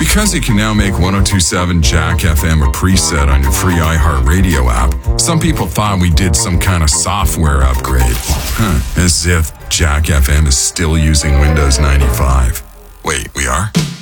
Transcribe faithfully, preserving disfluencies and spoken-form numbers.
Because you can now make ten twenty-seven Jack F M a preset on your free iHeartRadio app, some people thought we did some kind of software upgrade. Huh, as if Jack F M is still using Windows ninety-five. Wait, we are?